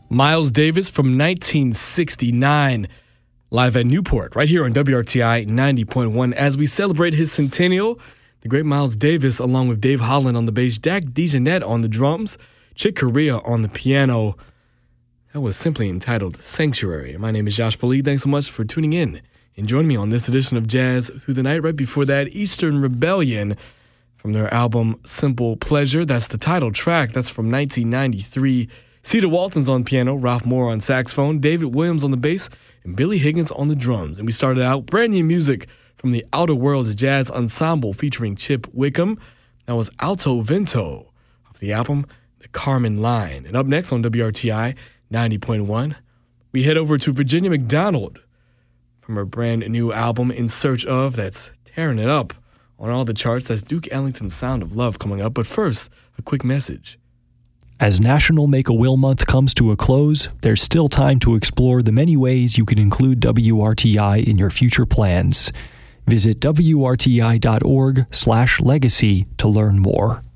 Miles Davis from 1969, live at Newport, right here on WRTI 90.1. As we celebrate his centennial, the great Miles Davis, along with Dave Holland on the bass, Jack DeJohnette on the drums, Chick Corea on the piano. That was simply entitled Sanctuary. My name is Josh Polly. Thanks so much for tuning in and joining me on this edition of Jazz Through the Night. Right before that, Eastern Rebellion from their album Simple Pleasure. That's the title track. That's from 1993. Cedar Walton's on piano, Ralph Moore on saxophone, David Williams on the bass, and Billy Higgins on the drums. And we started out brand new music from the Outer Worlds Jazz Ensemble featuring Chip Wickham. That was Alto Vento off the album The Carmen Line. And up next on WRTI 90.1, we head over to Virginia McDonald from her brand new album In Search Of, that's tearing it up on all the charts. That's Duke Ellington's Sound of Love coming up. But first, a quick message. As National Make-A-Will Month comes to a close, there's still time to explore the many ways you can include WRTI in your future plans. Visit WRTI.org/legacy to learn more.